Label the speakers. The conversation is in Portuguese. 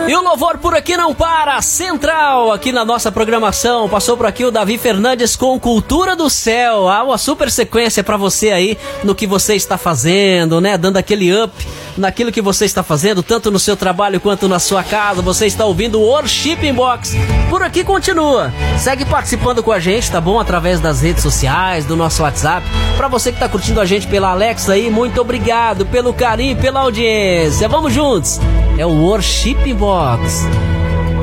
Speaker 1: E o louvor por aqui não para, central aqui na nossa programação. Passou por aqui o Davi Fernandes com Cultura do Céu. Uma super sequência pra você aí no que você está fazendo, né? Dando aquele up naquilo que você está fazendo, tanto no seu trabalho quanto na sua casa. Você está ouvindo o Worship Inbox. Por aqui continua. Segue participando com a gente, tá bom? Através das redes sociais, do nosso WhatsApp. Pra você que tá curtindo a gente pela Alexa aí, muito obrigado pelo carinho, pela audiência. Vamos juntos. É o Worship Inbox.